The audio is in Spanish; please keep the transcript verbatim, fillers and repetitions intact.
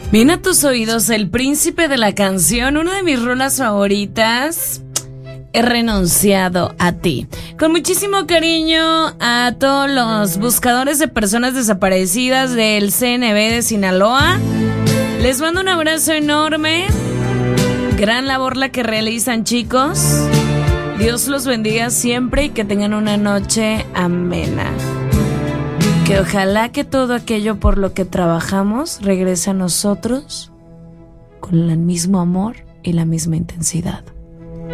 Viene a tus oídos El Príncipe de la Canción, una de mis rolas favoritas. He renunciado a ti. Con muchísimo cariño a todos los buscadores de personas desaparecidas del C N B de Sinaloa. Les mando un abrazo enorme. Gran labor la que realizan, chicos. Dios los bendiga siempre y que tengan una noche amena. Que ojalá que todo aquello por lo que trabajamos regrese a nosotros con el mismo amor y la misma intensidad.